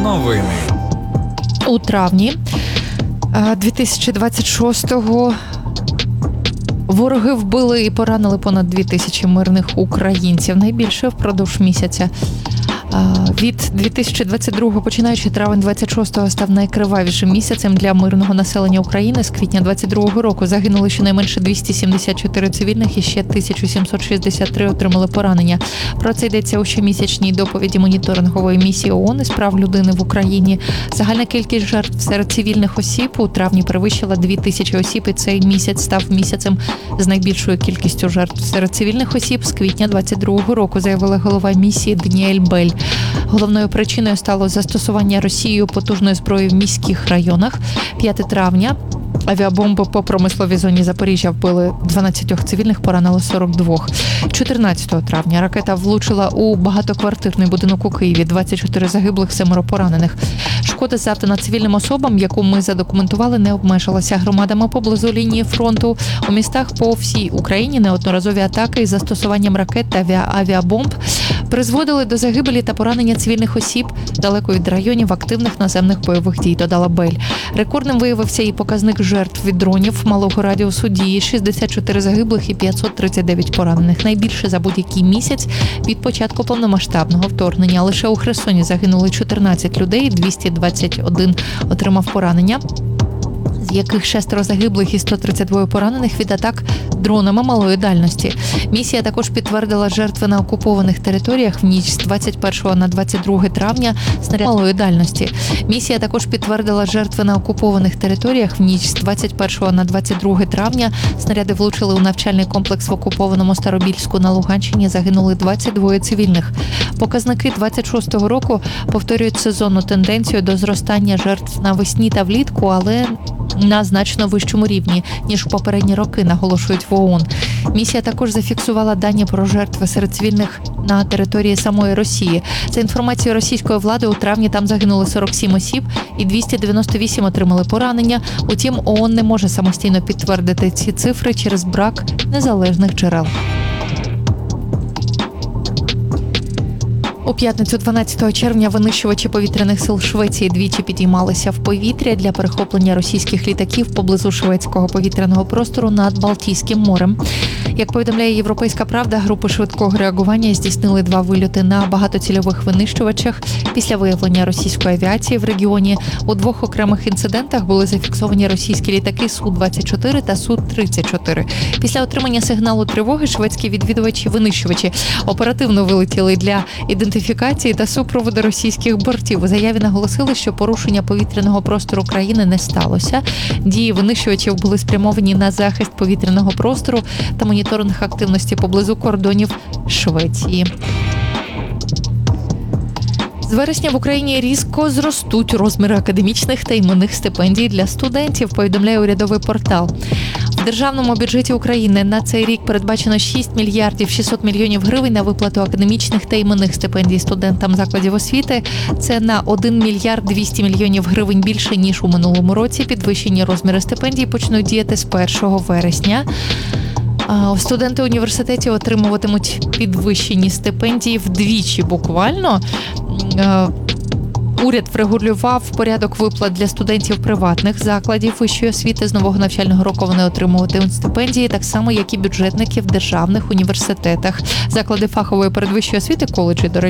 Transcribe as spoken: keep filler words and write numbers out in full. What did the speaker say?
Новини. У травні дві тисячі двадцять шостого вороги вбили і поранили понад дві тисячі мирних українців. Найбільше впродовж місяця. Від дві тисячі двадцять другого, починаючи травень двадцять шостого, став найкривавішим місяцем для мирного населення України. З квітня двадцять другого року загинули щонайменше двісті сімдесят чотири цивільних і ще тисяча сімсот шістдесят три отримали поранення. Про це йдеться у щомісячній доповіді моніторингової місії ООН із прав людини в Україні. Загальна кількість жертв серед цивільних осіб у травні перевищила дві тисячі осіб, і цей місяць став місяцем з найбільшою кількістю жертв серед цивільних осіб з квітня двадцять другого року, заявила голова місії Даніель Бель. Головною причиною стало застосування Росією потужної зброї в міських районах. п'ятого травня авіабомби по промисловій зоні Запоріжжя вбили дванадцять цивільних, поранили сорок два. чотирнадцятого травня ракета влучила у багатоквартирний будинок у Києві. двадцять чотири загиблих, семеро поранених. Шкода, завдана цивільним особам, яку ми задокументували, не обмежилася. Громадами поблизу лінії фронту у містах по всій Україні неодноразові атаки із застосуванням ракет та авіабомб призводили до загибелі та поранення цивільних осіб далеко від районів активних наземних бойових дій, додала Бель. Рекордним виявився і показник жертв від дронів малого радіусу дії – шістдесят чотири загиблих і п'ятсот тридцять дев'ять поранених. Найбільше за будь-який місяць від початку повномасштабного вторгнення. Лише у Херсоні загинули чотирнадцять людей, двісті двадцять один отримав поранення, з яких шестеро загиблих і сто тридцять два поранених від атак дронами малої дальності. Місія також підтвердила жертви на окупованих територіях в ніч з двадцять першого на двадцять друге травня снаряд малої дальності. Місія також підтвердила жертви на окупованих територіях в ніч з двадцять першого на двадцять друге травня. Снаряди влучили у навчальний комплекс в окупованому Старобільську на Луганщині. Загинули двадцять два цивільних. Показники двадцять шостого року повторюють сезонну тенденцію до зростання жертв навесні та влітку, але на значно вищому рівні, ніж у попередні роки, наголошують в ООН. Місія також зафіксувала дані про жертви серед цивільних на території самої Росії. За інформацією російської влади, у травні там загинули сорок сім осіб і двісті дев'яносто вісім отримали поранення. Утім, ООН не може самостійно підтвердити ці цифри через брак незалежних джерел. У п'ятницю дванадцятого червня винищувачі повітряних сил Швеції двічі підіймалися в повітря для перехоплення російських літаків поблизу шведського повітряного простору над Балтійським морем. Як повідомляє «Європейська правда», групи швидкого реагування здійснили два вильоти на багатоцільових винищувачах після виявлення російської авіації в регіоні. У двох окремих інцидентах були зафіксовані російські літаки Су двадцять чотири та Су тридцять чотири. Після отримання сигналу тривоги шведські відвідувачі-винищувачі оперативно вилетіли для ідентифікації та супроводу російських бортів. У заяві наголосили, що порушення повітряного простору країни не сталося. Дії винищувачів були спрямовані на захист повітряного простору та моніторинг активності поблизу кордонів Швеції. З вересня в Україні різко зростуть розміри академічних та іменних стипендій для студентів, повідомляє урядовий портал. В державному бюджеті України на цей рік передбачено шість мільярдів шістсот мільйонів гривень на виплату академічних та іменних стипендій студентам закладів освіти. Це на один мільярд двісті мільйонів гривень більше, ніж у минулому році. Підвищені розміри стипендій почнуть діяти з першого вересня. Студенти університетів отримуватимуть підвищені стипендії вдвічі буквально. Уряд врегулював порядок виплат для студентів приватних закладів вищої освіти. З нового навчального року вони отримуватимуть стипендії, так само, як і бюджетники в державних університетах. Заклади фахової передвищої освіти, коледжі, до речі,